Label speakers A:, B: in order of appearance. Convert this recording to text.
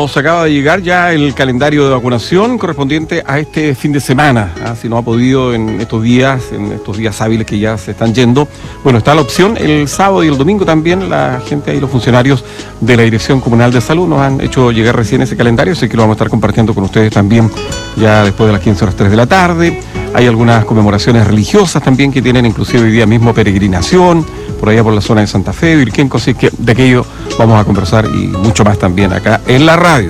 A: nos acaba de llegar ya el calendario de vacunación correspondiente a este fin de semana. Si no ha podido en estos días hábiles que ya se están yendo, bueno, está la opción el sábado y el domingo también. La gente ahí, los funcionarios de la Dirección Comunal de Salud nos han hecho llegar recién ese calendario, así que lo vamos a estar compartiendo con ustedes también ya después de las 15 horas 3 de la tarde. Hay algunas conmemoraciones religiosas también que tienen inclusive hoy día mismo peregrinación, por allá por la zona de Santa Fe, Virquenco, así que de aquello vamos a conversar y mucho más también acá en la radio.